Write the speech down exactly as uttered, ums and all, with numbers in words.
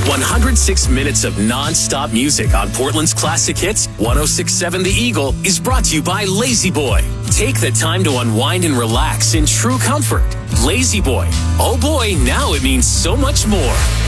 one hundred six minutes of non-stop music on Portland's classic hits, one oh six point seven The Eagle, is brought to you by Lazy Boy. Take the time to unwind and relax in true comfort. Lazy Boy. Oh boy, now it means so much more.